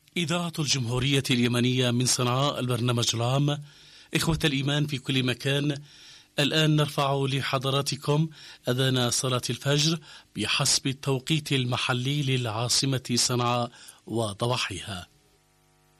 إذاعة الجمهورية اليمنية من صنعاء، البرنامج العام. إخوة الإيمان في كل مكان، الآن نرفع لحضراتكم أذان صلاة الفجر بحسب التوقيت المحلي للعاصمة صنعاء وضواحيها.